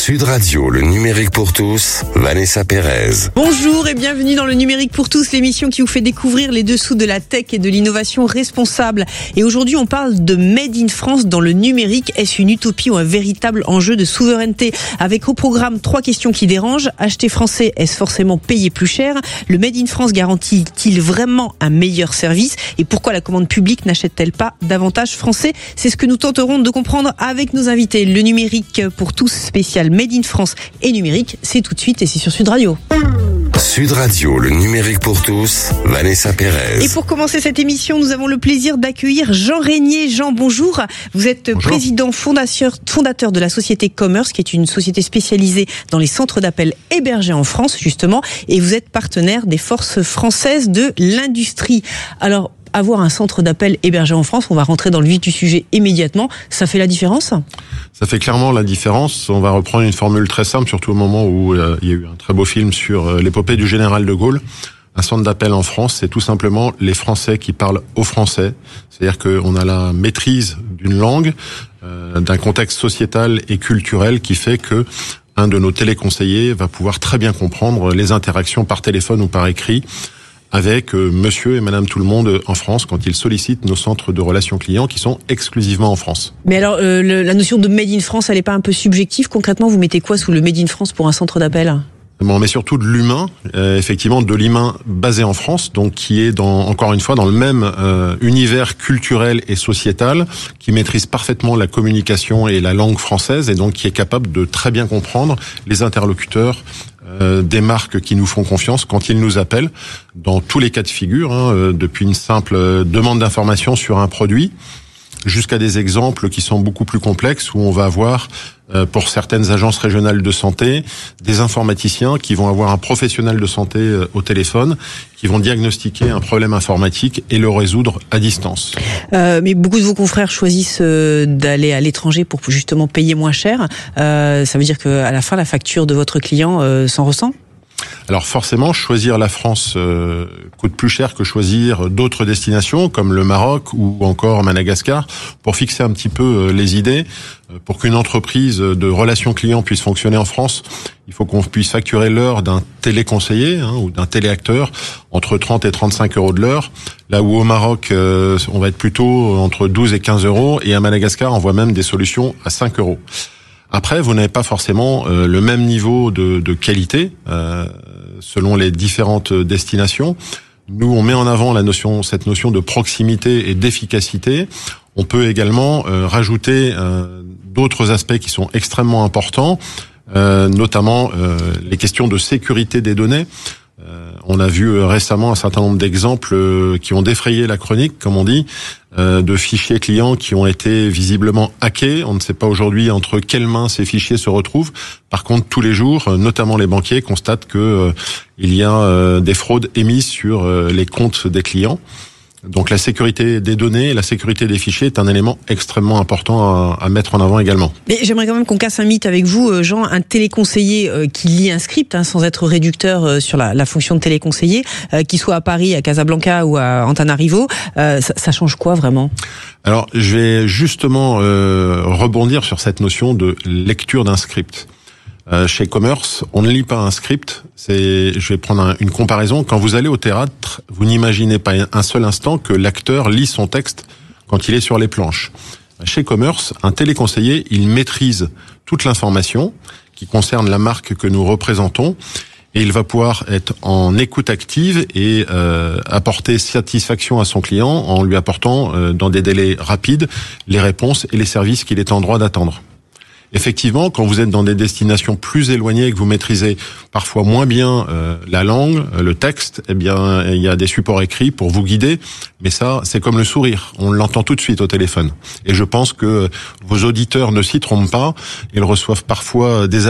Sud Radio, le numérique pour tous, Vanessa Pérez. Bonjour et bienvenue dans le numérique pour tous, l'émission qui vous fait découvrir les dessous de la tech et de l'innovation responsable. Et aujourd'hui, on parle de Made in France dans le numérique. Est-ce une utopie ou un véritable enjeu de souveraineté? Avec au programme 3 questions qui dérangent. Acheter français, est-ce forcément payer plus cher? Le Made in France garantit-il vraiment un meilleur service? Et pourquoi la commande publique n'achète-t-elle pas davantage français? C'est ce que nous tenterons de comprendre avec nos invités. Le numérique pour tous spécial Made in France et numérique, c'est tout de suite et c'est sur Sud Radio. Sud Radio, le numérique pour tous, Vanessa Pérez. Et pour commencer cette émission, nous avons le plaisir d'accueillir Jean Régnier. Jean, bonjour. Vous êtes Bonjour. président fondateur de la société Commerce, qui est une société spécialisée dans les centres d'appel hébergés en France, justement, et vous êtes partenaire des forces françaises de l'industrie. Alors, avoir un centre d'appel hébergé en France, on va rentrer dans le vif du sujet immédiatement, ça fait la différence? Ça fait clairement la différence. On va reprendre une formule très simple, surtout au moment où il y a eu un très beau film sur l'épopée du général de Gaulle. Un centre d'appel en France, c'est tout simplement les Français qui parlent aux Français. C'est-à-dire qu'on a la maîtrise d'une langue, d'un contexte sociétal et culturel qui fait que un de nos téléconseillers va pouvoir très bien comprendre les interactions par téléphone ou par écrit avec monsieur et madame tout le monde en France quand ils sollicitent nos centres de relations clients qui sont exclusivement en France. Mais alors, la notion de Made in France, elle n'est pas un peu subjective? Concrètement, vous mettez quoi sous le Made in France pour un centre d'appel? On met surtout de l'humain, effectivement de l'humain basé en France, donc qui est encore une fois dans le même univers culturel et sociétal, qui maîtrise parfaitement la communication et la langue française et donc qui est capable de très bien comprendre les interlocuteurs des marques qui nous font confiance quand ils nous appellent dans tous les cas de figure, depuis une simple demande d'information sur un produit jusqu'à des exemples qui sont beaucoup plus complexes où on va avoir pour certaines agences régionales de santé des informaticiens qui vont avoir un professionnel de santé au téléphone qui vont diagnostiquer un problème informatique et le résoudre à distance. Mais beaucoup de vos confrères choisissent d'aller à l'étranger pour justement payer moins cher. Ça veut dire qu'à la fin, la facture de votre client s'en ressent? Alors forcément, choisir la France coûte plus cher que choisir d'autres destinations comme le Maroc ou encore Madagascar. Pour fixer un petit peu les idées, pour qu'une entreprise de relations clients puisse fonctionner en France, il faut qu'on puisse facturer l'heure d'un téléconseiller ou d'un téléacteur entre 30 et 35 euros de l'heure. Là où au Maroc, on va être plutôt entre 12 et 15 euros et à Madagascar, on voit même des solutions à 5 euros. Après, vous n'avez pas forcément le même niveau de qualité selon les différentes destinations. Nous, on met en avant cette notion de proximité et d'efficacité. On peut également rajouter d'autres aspects qui sont extrêmement importants, notamment les questions de sécurité des données. On a vu récemment un certain nombre d'exemples qui ont défrayé la chronique, comme on dit, de fichiers clients qui ont été visiblement hackés. On ne sait pas aujourd'hui entre quelles mains ces fichiers se retrouvent. Par contre, tous les jours, notamment les banquiers, constatent que il y a des fraudes émises sur les comptes des clients. Donc la sécurité des données et la sécurité des fichiers est un élément extrêmement important à mettre en avant également. Mais j'aimerais quand même qu'on casse un mythe avec vous, Jean. Un téléconseiller qui lit un script, sans être réducteur sur la fonction de téléconseiller, qu'il soit à Paris, à Casablanca ou à Antananarivo, ça change quoi vraiment? Alors je vais justement rebondir sur cette notion de lecture d'un script. Chez Commerce, on ne lit pas un script. Je vais prendre une comparaison. Quand vous allez au théâtre, vous n'imaginez pas un seul instant que l'acteur lit son texte quand il est sur les planches. Chez Commerce, un téléconseiller, il maîtrise toute l'information qui concerne la marque que nous représentons et il va pouvoir être en écoute active et apporter satisfaction à son client en lui apportant dans des délais rapides les réponses et les services qu'il est en droit d'attendre. Effectivement, quand vous êtes dans des destinations plus éloignées et que vous maîtrisez parfois moins bien la langue, le texte, eh bien, il y a des supports écrits pour vous guider. Mais ça, c'est comme le sourire. On l'entend tout de suite au téléphone. Et je pense que vos auditeurs ne s'y trompent pas. Ils reçoivent parfois des